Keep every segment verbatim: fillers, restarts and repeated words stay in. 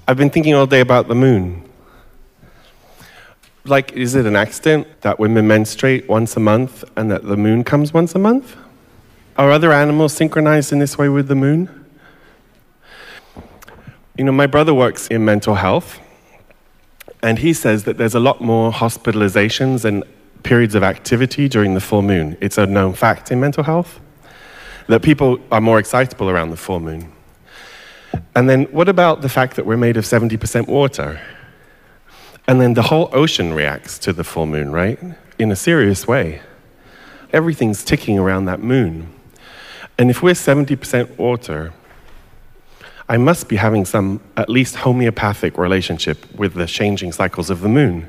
I've been thinking all day about the moon. Like, is it an accident that women menstruate once a month and that the moon comes once a month? Are other animals synchronized in this way with the moon? You know, my brother works in mental health, and he says that there's a lot more hospitalizations and periods of activity during the full moon. It's a known fact in mental health that people are more excitable around the full moon. And then what about the fact that we're made of seventy percent water? And then the whole ocean reacts to the full moon, right? In a serious way. Everything's ticking around that moon. And if we're seventy percent water, I must be having some at least homeopathic relationship with the changing cycles of the moon.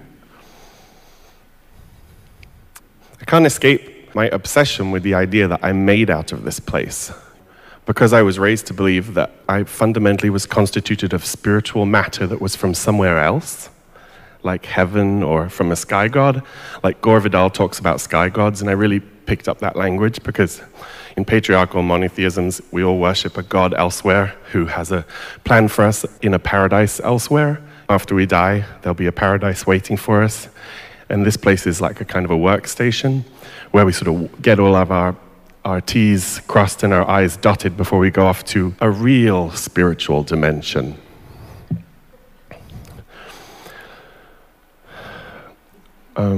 I can't escape my obsession with the idea that I'm made out of this place, because I was raised to believe that I fundamentally was constituted of spiritual matter that was from somewhere else, like heaven or from a sky god. Like Gore Vidal talks about sky gods, and I really picked up that language because in patriarchal monotheisms, we all worship a god elsewhere who has a plan for us in a paradise elsewhere. After we die, there'll be a paradise waiting for us. And this place is like a kind of a workstation where we sort of get all of our, our T's crossed and our I's dotted before we go off to a real spiritual dimension.